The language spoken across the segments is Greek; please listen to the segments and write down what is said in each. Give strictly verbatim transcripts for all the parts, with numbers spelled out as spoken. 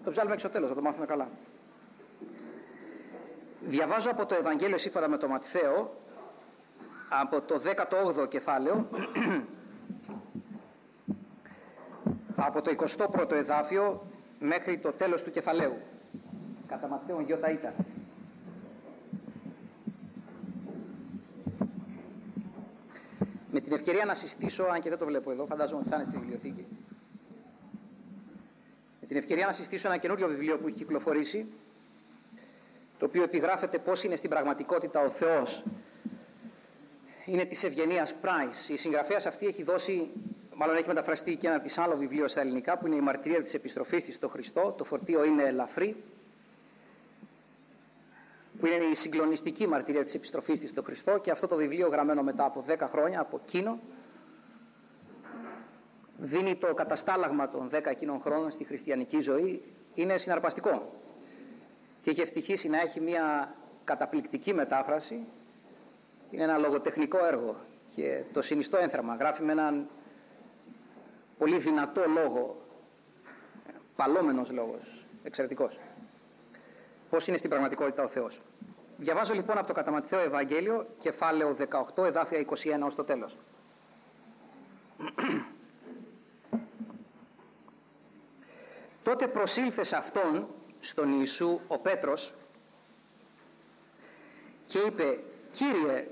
το ψάλουμε έξω τέλος, θα το μάθουμε καλά. Διαβάζω από το Ευαγγέλιο σύμφωνα με τον Ματθαίο, από το δέκατο όγδοο κεφάλαιο, από το εικοστό πρώτο εδάφιο μέχρι το τέλος του κεφαλαίου. Κατά Ματθαίον γιώτα ήταν. Με την ευκαιρία να συστήσω, αν και δεν το βλέπω εδώ, φαντάζομαι ότι θα είναι στη βιβλιοθήκη. Με την ευκαιρία να συστήσω ένα καινούριο βιβλίο που έχει κυκλοφορήσει, το οποίο επιγράφεται πώς είναι στην πραγματικότητα ο Θεός. Είναι της Ευγενίας Πράις. Η συγγραφέας αυτή έχει δώσει, μάλλον έχει μεταφραστεί και ένα της άλλο βιβλίο στα ελληνικά, που είναι η μαρτυρία της επιστροφής της στο Χριστό. Το φορτίο είναι ελαφρύ, που είναι η συγκλονιστική μαρτυρία της επιστροφής της στο Χριστό, και αυτό το βιβλίο, γραμμένο μετά από δέκα χρόνια από εκείνο, δίνει το καταστάλαγμα των δέκα εκείνων χρόνων στη χριστιανική ζωή. Είναι συναρπαστικό και έχει ευτυχήσει να έχει μια καταπληκτική μετάφραση. Είναι ένα λογοτεχνικό έργο και το συνιστώ ένθραμα. Γράφει με έναν πολύ δυνατό λόγο, παλόμενος λόγος, εξαιρετικός. Πώς είναι στην πραγματικότητα ο Θεός. Διαβάζω λοιπόν από το κατά Ματθαίο Ευαγγέλιο, κεφάλαιο δεκαοκτώ, εδάφια είκοσι ένα ως το τέλος. Τότε προσήλθε σε αυτόν, στον Ιησού, ο Πέτρος και είπε: Κύριε,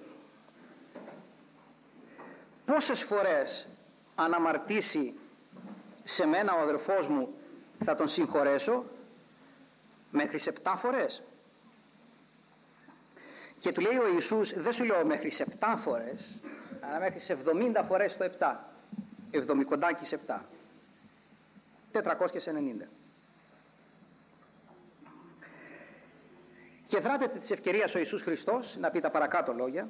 πόσες φορές αν αμαρτήσει σε μένα ο αδερφός μου θα τον συγχωρέσω? Μέχρι σε επτά φορές? Και του λέει ο Ιησούς: δεν σου λέω μέχρι σε επτά φορές, αλλά μέχρι σε εβδομήντα φορές το επτά. Εβδομικοντάκι σε επτά. τετρακόσιες ενενήντα. Και δράτεται της ευκαιρίας ο Ιησούς Χριστός να πει τα παρακάτω λόγια.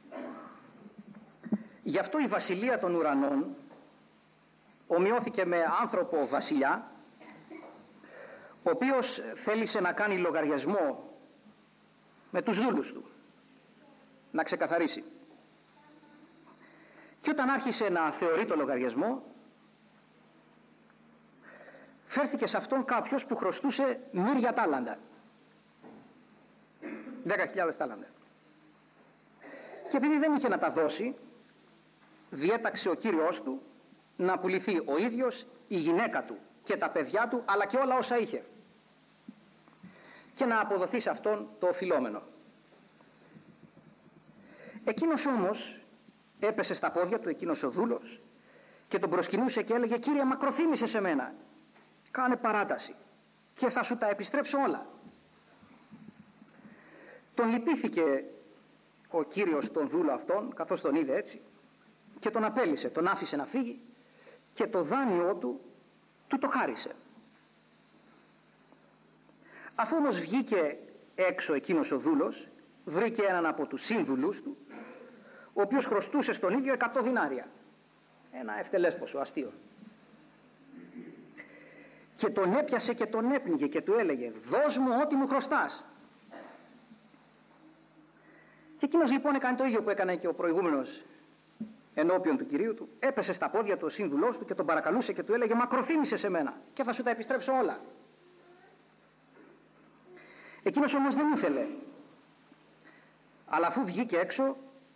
Γι' αυτό η βασιλεία των ουρανών ομοιώθηκε με άνθρωπο βασιλιά, ο οποίος θέλησε να κάνει λογαριασμό με τους δούλους του, να ξεκαθαρίσει. Και όταν άρχισε να θεωρεί το λογαριασμό, φέρθηκε σε αυτόν κάποιος που χρωστούσε μύρια τάλαντα, δέκα χιλιάδες τάλαντα. Και επειδή δεν είχε να τα δώσει, διέταξε ο κύριος του να πουληθεί ο ίδιος, η γυναίκα του και τα παιδιά του, αλλά και όλα όσα είχε, και να αποδοθεί σε αυτόν το οφειλόμενο. Εκείνος όμως έπεσε στα πόδια του, εκείνος ο δούλος, και τον προσκυνούσε και έλεγε: Κύριε, μακροθύμησες σε μένα, κάνε παράταση και θα σου τα επιστρέψω όλα. Τον λυπήθηκε ο κύριος τον δούλο αυτόν, καθώς τον είδε έτσι, και τον απέλυσε, τον άφησε να φύγει και το δάνειό του του το χάρισε. Αφού όμως βγήκε έξω εκείνος ο δούλος, βρήκε έναν από τους σύμβουλους του, ο οποίος χρωστούσε στον ίδιο εκατό δινάρια. Ένα ευτελές ποσό, αστείο. Και τον έπιασε και τον έπνιγε και του έλεγε: δώσ' μου ό,τι μου χρωστάς. Και εκείνος λοιπόν έκανε το ίδιο που έκανε και ο προηγούμενος ενώπιον του κυρίου του. Έπεσε στα πόδια του ο σύμβουλός του και τον παρακαλούσε και του έλεγε: μακροθύμησες σε μένα και θα σου τα επιστρέψω όλα. Εκείνος όμως δεν ήθελε, αλλά αφού βγήκε έξω